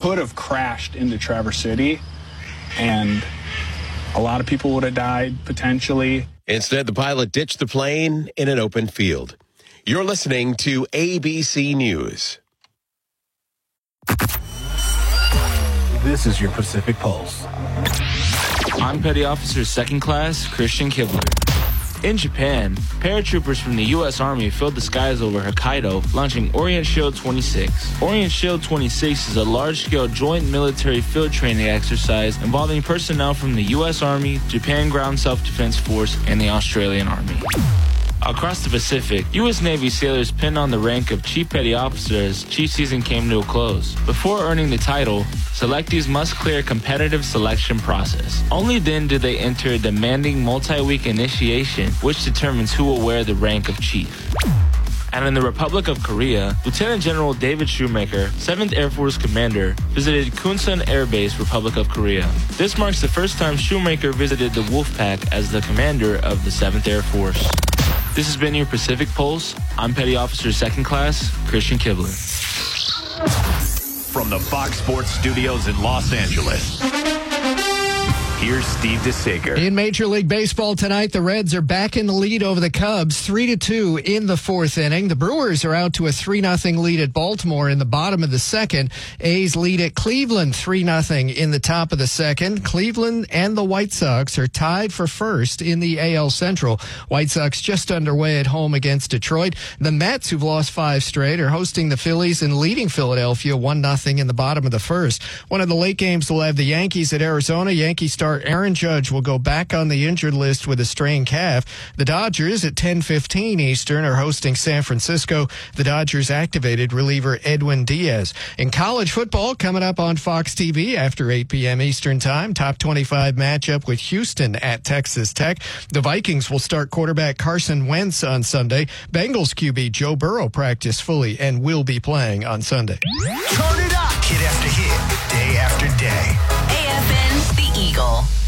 could have crashed into Traverse City, and a lot of people would have died potentially. Instead, the pilot ditched the plane in an open field. You're listening to ABC News. This is your Pacific Pulse. I'm Petty Officer 2nd Class Christian Kibler. In Japan, paratroopers from the U.S. Army filled the skies over Hokkaido, launching Orient Shield 26. Orient Shield 26 is a large-scale joint military field training exercise involving personnel from the U.S. Army, Japan Ground Self-Defense Force, and the Australian Army. Across the Pacific, U.S. Navy sailors pinned on the rank of Chief Petty Officer as chief season came to a close. Before earning the title, selectees must clear a competitive selection process. Only then do they enter a demanding multi-week initiation, which determines who will wear the rank of chief. And in the Republic of Korea, Lieutenant General David Shoemaker, 7th Air Force Commander, visited Kunsan Air Base, Republic of Korea. This marks the first time Shoemaker visited the Wolfpack as the commander of the 7th Air Force. This has been your Pacific Pulse. I'm Petty Officer 2nd Class Christian Kibler. From the Fox Sports Studios in Los Angeles, here's Steve DeSager. In Major League Baseball tonight, the Reds are back in the lead over the Cubs, 3-2 in the fourth inning. The Brewers are out to a 3-0 lead at Baltimore in the bottom of the second. A's lead at Cleveland 3-0 in the top of the second. Cleveland and the White Sox are tied for first in the AL Central. White Sox just underway at home against Detroit. The Mets, who've lost 5 straight, are hosting the Phillies and leading Philadelphia 1-0 in the bottom of the first. One of the late games will have the Yankees at Arizona. Yankees star Aaron Judge will go back on the injured list with a strained calf. The Dodgers at 10:15 Eastern are hosting San Francisco. The Dodgers activated reliever Edwin Diaz. In college football, coming up on Fox TV after 8 p.m. Eastern Time, top 25 matchup with Houston at Texas Tech. The Vikings will start quarterback Carson Wentz on Sunday. Bengals QB Joe Burrow practiced fully and will be playing on Sunday. Turn it up! Hit after hit, day after day. AFN, The Eagle.